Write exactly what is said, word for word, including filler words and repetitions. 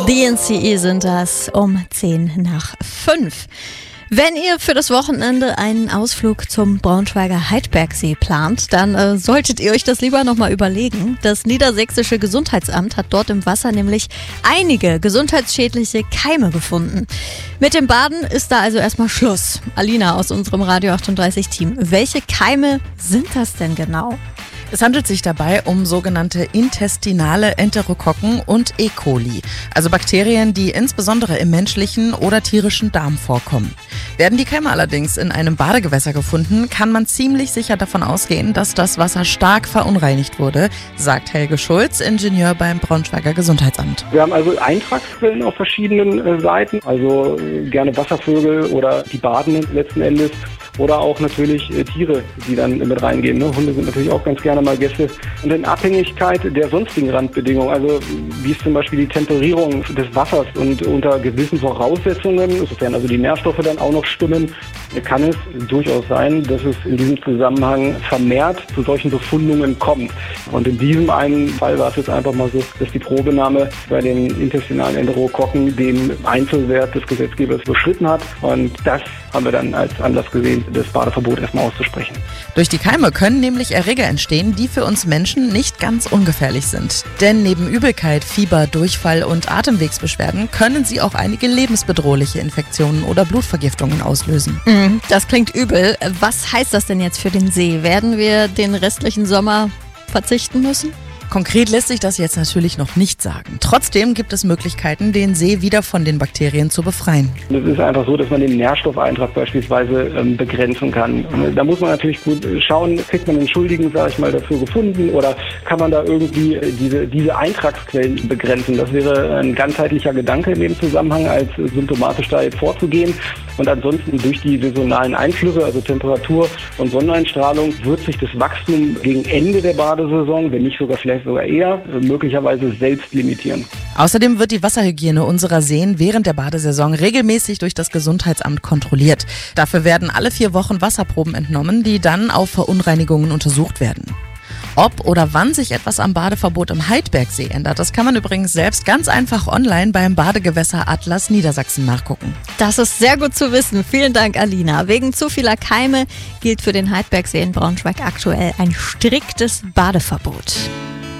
D N C E sind das um zehn nach fünf. Wenn ihr für das Wochenende einen Ausflug zum Braunschweiger Heidbergsee plant, dann äh, solltet ihr euch das lieber nochmal überlegen. Das Niedersächsische Gesundheitsamt hat dort im Wasser nämlich einige gesundheitsschädliche Keime gefunden. Mit dem Baden ist da also erstmal Schluss. Alina aus unserem Radio achtunddreißig Team, welche Keime sind das denn genau? Es handelt sich dabei um sogenannte intestinale Enterokokken und E. coli, also Bakterien, die insbesondere im menschlichen oder tierischen Darm vorkommen. Werden die Keime allerdings in einem Badegewässer gefunden, kann man ziemlich sicher davon ausgehen, dass das Wasser stark verunreinigt wurde, sagt Helge Schulz, Ingenieur beim Braunschweiger Gesundheitsamt. Wir haben also Eintragsquellen auf verschiedenen äh, Seiten, also äh, gerne Wasservögel oder die Badenden letzten Endes. Oder auch natürlich äh, Tiere, die dann mit reingehen. Ne? Hunde sind natürlich auch ganz gerne mal Gäste. Und in Abhängigkeit der sonstigen Randbedingungen, also wie ist zum Beispiel die Temperierung des Wassers und unter gewissen Voraussetzungen, sofern also die Nährstoffe dann auch noch stimmen, kann es durchaus sein, dass es in diesem Zusammenhang vermehrt zu solchen Befundungen kommt. Und in diesem einen Fall war es jetzt einfach mal so, dass die Probenahme bei den intestinalen Enterokokken den Einzelwert des Gesetzgebers überschritten hat. Und das haben wir dann als Anlass gesehen, das Badeverbot erstmal auszusprechen. Durch die Keime können nämlich Erreger entstehen, die für uns Menschen nicht ganz ungefährlich sind. Denn neben Übelkeit, Fieber, Durchfall und Atemwegsbeschwerden können sie auch einige lebensbedrohliche Infektionen oder Blutvergiftungen auslösen. Mm, das klingt übel. Was heißt das denn jetzt für den See? Werden wir den restlichen Sommer verzichten müssen? Konkret lässt sich das jetzt natürlich noch nicht sagen. Trotzdem gibt es Möglichkeiten, den See wieder von den Bakterien zu befreien. Es ist einfach so, dass man den Nährstoffeintrag beispielsweise ähm, begrenzen kann. Und da muss man natürlich gut schauen, kriegt man einen Schuldigen, sage ich mal, dafür gefunden oder kann man da irgendwie äh, diese, diese Eintragsquellen begrenzen. Das wäre ein ganzheitlicher Gedanke in dem Zusammenhang, als symptomatisch da jetzt vorzugehen. Und ansonsten durch die saisonalen Einflüsse, also Temperatur und Sonneneinstrahlung, wird sich das Wachstum gegen Ende der Badesaison, wenn nicht sogar vielleicht sogar eher, möglicherweise selbst limitieren. Außerdem wird die Wasserhygiene unserer Seen während der Badesaison regelmäßig durch das Gesundheitsamt kontrolliert. Dafür werden alle vier Wochen Wasserproben entnommen, die dann auf Verunreinigungen untersucht werden. Ob oder wann sich etwas am Badeverbot im Heidbergsee ändert, das kann man übrigens selbst ganz einfach online beim Badegewässer Atlas Niedersachsen nachgucken. Das ist sehr gut zu wissen. Vielen Dank, Alina. Wegen zu vieler Keime gilt für den Heidbergsee in Braunschweig aktuell ein striktes Badeverbot.